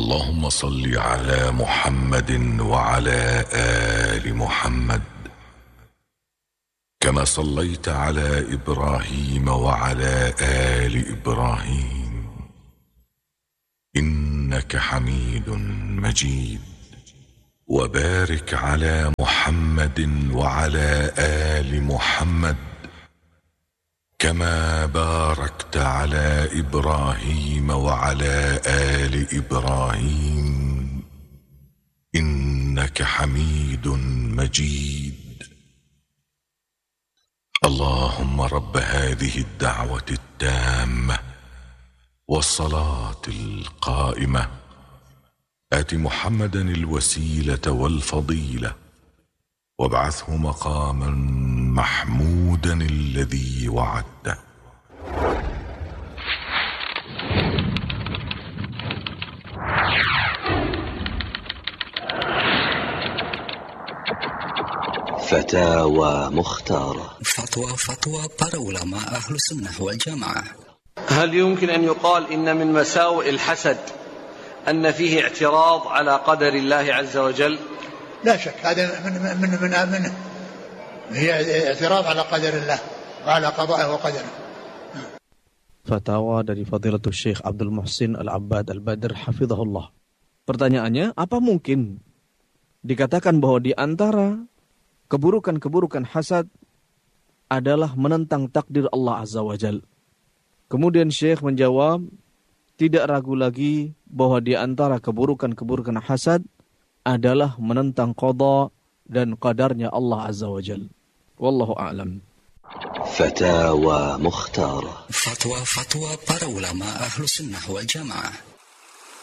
اللهم صل على محمد وعلى آل محمد كما صليت على إبراهيم وعلى آل إبراهيم إنك حميد مجيد. وبارك على محمد وعلى آل محمد كما باركت على إبراهيم وعلى آل إبراهيم إنك حميد مجيد. اللهم رب هذه الدعوة التامة والصلاة القائمة آت محمدا الوسيلة والفضيلة وابعثه مقاما محمودا الذي وعدته. فتاوى مختارة. فتوى para ulama ahlu sunnah wal jamaah. هل يمكن أن يقال إن من مساوئ الحسد أن فيه اعتراض على قدر الله عز وجل؟ لا شك هذا من هي اعتراض على قدر الله وعلى قضائه وقدره. Fatwa dari Fadilatul Syekh Abdul Muhsin Al-Abbad Al-Badr hafizahullah. Pertanyaannya, apa mungkin dikatakan bahwa di antara keburukan-keburukan hasad adalah menentang takdir Allah Azza wa Jal? Kemudian Syekh menjawab, tidak ragu lagi bahwa di antara keburukan-keburukan hasad adalah menentang qada dan qadarnya Allah Azza wa Jal. Wallahu a'lam. Fatawa Mukhtarah. Fatwa para ulama ahlu sunnah wal jamaah.